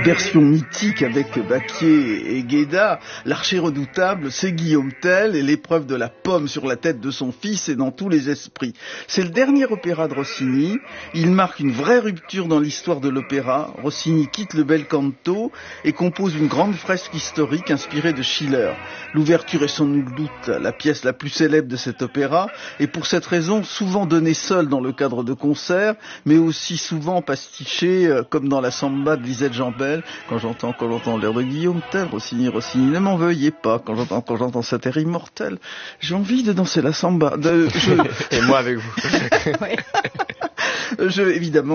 version mythique avec Baquier et Guéda, l'archer redoutable, c'est Guillaume Tell et l'épreuve de la pomme sur la tête de son fils est dans tous les esprits. C'est le dernier opéra de Rossini. Il marque une vraie rupture dans l'histoire de l'opéra. Rossini quitte le bel canto et compose une grande fresque historique inspirée de Schiller. L'ouverture est sans nul doute la pièce la plus célèbre de cet opéra et pour cette raison souvent donnée seule dans le cadre de concerts, mais aussi souvent pastichée comme dans la samba de Lisette Jambel. Quand j'entends l'air de Guillaume Tell, Rossini, ne m'en veuillez pas. Quand j'entends cet air immortel, j'ai envie de danser la samba. Et moi avec vous. Évidemment.